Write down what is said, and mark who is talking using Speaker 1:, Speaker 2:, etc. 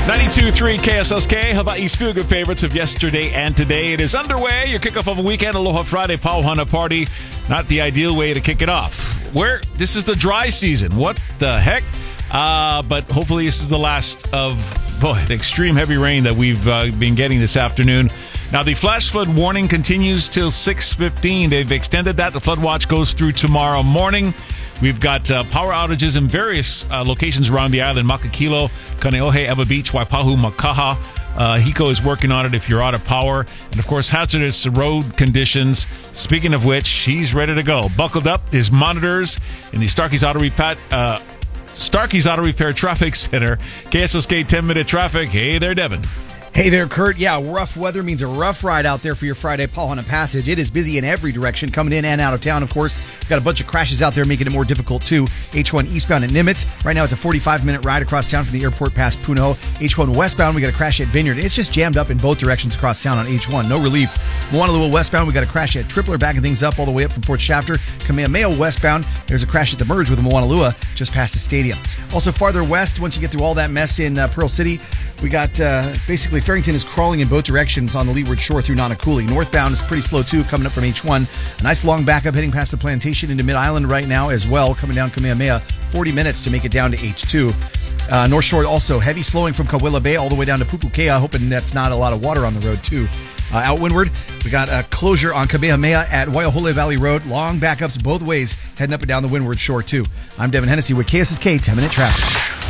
Speaker 1: 92.3 KSLK, Hawaii's feel-good favorites of yesterday and today. It is underway. Your kickoff of a weekend, Aloha Friday Pauhana party. Not the ideal way to kick it off. This is the dry season. What the heck? But hopefully this is the last of the extreme heavy rain that we've been getting this afternoon. Now, the flash flood warning continues till 6:15. They've extended that. The flood watch goes through tomorrow morning. We've got power outages in various locations around the island. Makakilo, Kaneohe, Ewa Beach, Waipahu, Makaha. Hiko is working on it if you're out of power. And, of course, hazardous road conditions. Speaking of which, he's ready to go. Buckled up, his monitors in the Starkey's Auto Repair Traffic Center. KSLK 10-minute traffic. Hey there, Devin.
Speaker 2: Hey there, Kurt. Yeah, rough weather means a rough ride out there for your Friday Pauhana Passage. It is busy in every direction, coming in and out of town, of course. We've got a bunch of crashes out there, making it more difficult, too. H1 eastbound at Nimitz. Right now, it's a 45-minute ride across town from the airport past Puno. H1 westbound, we got a crash at Vineyard. It's just jammed up in both directions across town on H1. No relief. Moanalua westbound, we got a crash at Tripler, backing things up all the way up from Fort Shafter. Kamehameha westbound, there's a crash at the merge with Moanalua just past the stadium. Also, farther west, once you get through all that mess in Pearl City, we got basically Farrington is crawling in both directions on the leeward shore through Nanakuli. Northbound is pretty slow too, coming up from H1. A nice long backup heading past the plantation into Mid-Island right now as well, coming down Kamehameha. 40 minutes to make it down to H2. North Shore also heavy slowing from Kawela Bay all the way down to Pupukea, hoping that's not a lot of water on the road too. Out windward, we got a closure on Kamehameha at Waiahole Valley Road. Long backups both ways heading up and down the windward shore too. I'm Devin Hennessy with KSSK 10-Minute Traffic.